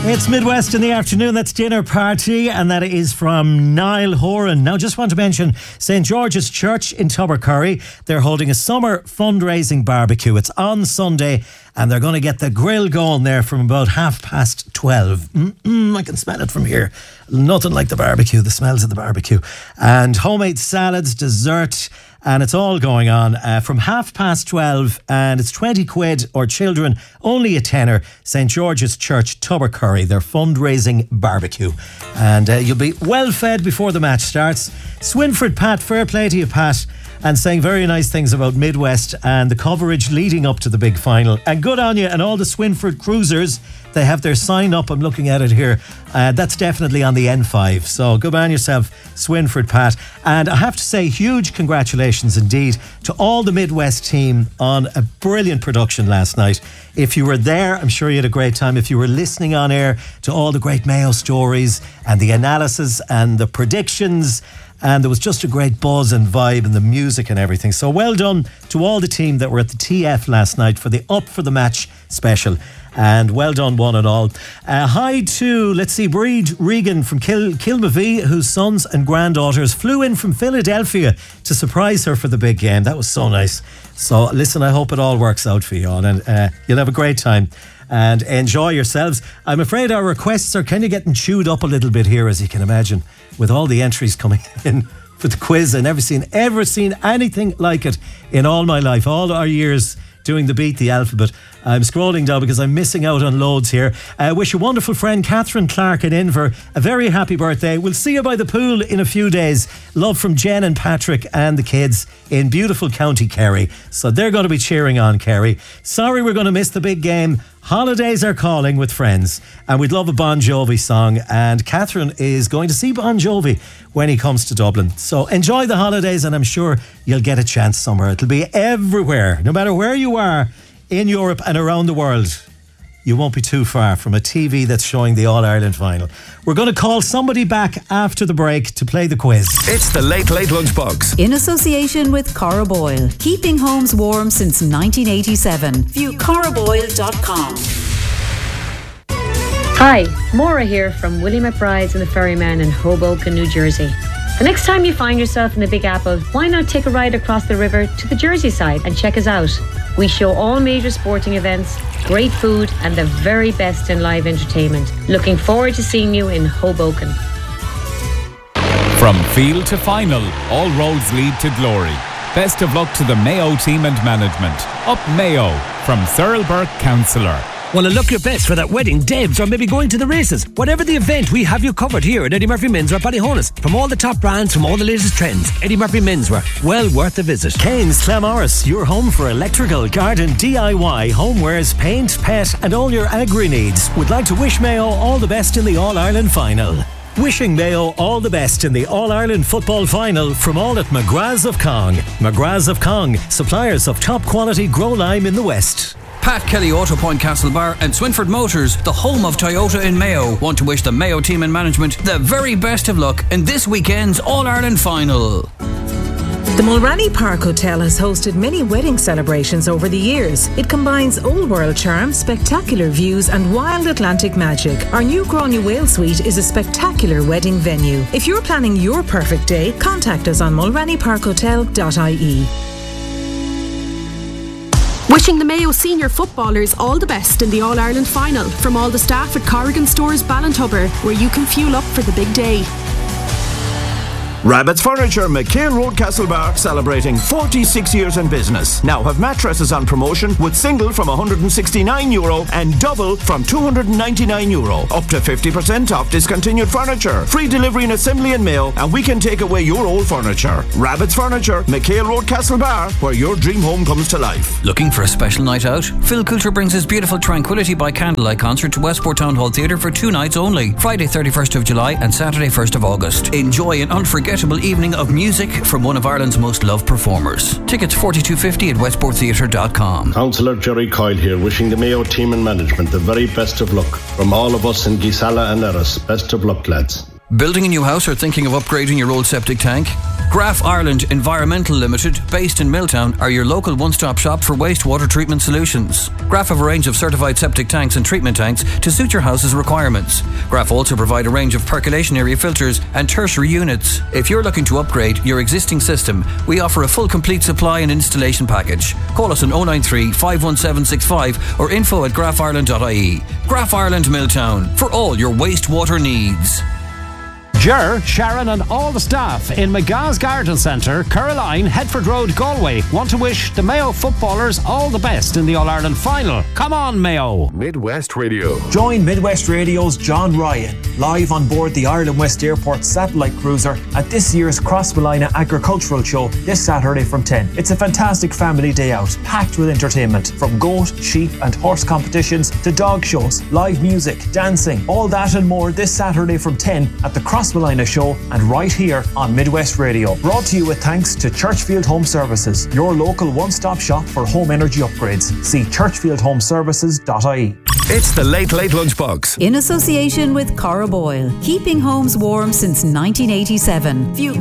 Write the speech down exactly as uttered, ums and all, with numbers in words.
It's Midwest in the afternoon. That's Dinner Party, and that is from Niall Horan. Now, just want to mention Saint George's Church in Tubbercurry. They're holding a summer fundraising barbecue. It's on Sunday, and they're going to get the grill going there from about half past twelve. Mm-mm, I can smell it from here. Nothing like the barbecue, the smells of the barbecue. And homemade salads, dessert, and it's all going on uh, from half past twelve, and it's twenty quid, or children only a tenner. Saint George's Church, Tubbercurry, their fundraising barbecue, and uh, you'll be well fed before the match starts. Swinford Pat, fair play to you, Pat, and saying very nice things about Midwest and the coverage leading up to the big final. And good on you and all the Swinford cruisers. They have their sign up. I'm looking at it here. Uh, that's definitely on the N five. So good on yourself, Swinford Pat. And I have to say, huge congratulations indeed to all the Midwest team on a brilliant production last night. If you were there, I'm sure you had a great time. If you were listening on air to all the great Mayo stories and the analysis and the predictions, and there was just a great buzz and vibe and the music and everything. So well done to all the team that were at the T F last night for the Up for the Match special. And well done one and all. Uh, hi to, let's see, Breed Regan from Kil- Kilmavie, whose sons and granddaughters flew in from Philadelphia to surprise her for the big game. That was so nice. So listen, I hope it all works out for you all, and uh, you'll have a great time and enjoy yourselves. I'm afraid our requests are kind of getting chewed up a little bit here, as you can imagine, with all the entries coming in for the quiz. I never seen ever seen anything like it in all my life, all our years doing the Beat the Alphabet. I'm scrolling down because I'm missing out on loads here. I uh, wish your wonderful friend Catherine Clark in Inver a very happy birthday. We'll see you by the pool in a few days. Love from Jen and Patrick and the kids in beautiful County Kerry. So they're going to be cheering on Kerry. Sorry we're going to miss the big game. Holidays are calling with friends, and we'd love a Bon Jovi song, and Catherine is going to see Bon Jovi when he comes to Dublin. So enjoy the holidays, and I'm sure you'll get a chance somewhere. It'll be everywhere, no matter where you are in Europe and around the world. You won't be too far from a T V that's showing the All-Ireland final. We're going to call somebody back after the break to play the quiz. It's the Late Late Lunchbox. In association with Cora Boyle. Keeping homes warm since nineteen eighty-seven. View cora boyle dot com. Hi, Maura here from Willie McBride's and the Ferryman in Hoboken, New Jersey. The next time you find yourself in the Big Apple, why not take a ride across the river to the Jersey side and check us out? We show all major sporting events, great food, and the very best in live entertainment. Looking forward to seeing you in Hoboken. From field to final, all roads lead to glory. Best of luck to the Mayo team and management. Up Mayo, from Cyril Burke, Councillor. Want to look your best for that wedding, Debs, or maybe going to the races? Whatever the event, we have you covered here at Eddie Murphy Men's or Ballyhonus. From all the top brands, from all the latest trends, Eddie Murphy Menswear, well worth a visit. Kane's Clamorris, your home for electrical, garden, D I Y, homewares, paint, pet, and all your agri needs. Would like to wish Mayo all the best in the All-Ireland final. Wishing Mayo all the best in the All-Ireland football final from all at McGrath's of Cong. McGrath's of Cong, suppliers of top quality grow lime in the West. Pat Kelly Auto Point Castlebar and Swinford Motors, the home of Toyota in Mayo, want to wish the Mayo team and management the very best of luck in this weekend's All-Ireland final. The Mulranny Park Hotel has hosted many wedding celebrations over the years. It combines old world charm, spectacular views and wild Atlantic magic. Our new Gráinne Whale Suite is a spectacular wedding venue. If you're planning your perfect day, contact us on mulranny park hotel dot I E. Wishing the Mayo senior footballers all the best in the All-Ireland final from all the staff at Corrigan Stores Ballintubber, where you can fuel up for the big day. Rabbit's Furniture, McHale Road, Castlebar, celebrating forty-six years in business. Now have mattresses on promotion with single from one hundred sixty-nine euro and double from two hundred ninety-nine euro. Up to fifty percent off discontinued furniture. Free delivery and assembly in Mayo, and we can take away your old furniture. Rabbit's Furniture, McHale Road, Castlebar, where your dream home comes to life. Looking for a special night out? Phil Coulter brings his beautiful Tranquility by Candlelight concert to Westport Town Hall Theatre for two nights only, Friday thirty-first of July and Saturday first of August. Enjoy an unforgettable evening of music from one of Ireland's most loved performers. Tickets forty-two fifty at westport theatre dot com. Councillor Jerry Coyle here, wishing the Mayo team and management the very best of luck. From all of us in Gisala and Erris, best of luck, lads. Building a new house or thinking of upgrading your old septic tank? Graf Ireland Environmental Limited, based in Milltown, are your local one-stop shop for wastewater treatment solutions. Graf have a range of certified septic tanks and treatment tanks to suit your house's requirements. Graf also provide a range of percolation area filters and tertiary units. If you're looking to upgrade your existing system, we offer a full complete supply and installation package. Call us on oh nine three, five one seven six five or info at graf ireland dot I E. Graf Ireland Milltown, for all your wastewater needs. Ger, Sharon and all the staff in McGah's Garden Centre, Caroline, Headford Road, Galway want to wish the Mayo footballers all the best in the All-Ireland final. Come on, Mayo! Midwest Radio. Join Midwest Radio's John Ryan live on board the Ireland West Airport satellite cruiser at this year's Crossmolina Agricultural Show this Saturday from ten. It's a fantastic family day out, packed with entertainment, from goat, sheep and horse competitions to dog shows, live music, dancing, all that and more this Saturday from ten at the Crossmolina Show and right here on Midwest Radio. Brought to you with thanks to Churchfield Home Services, your local one-stop shop for home energy upgrades. See churchfield home services dot I E. It's the Late Late Lunchbox. In association with Cara Boyle, keeping homes warm since nineteen eighty-seven. View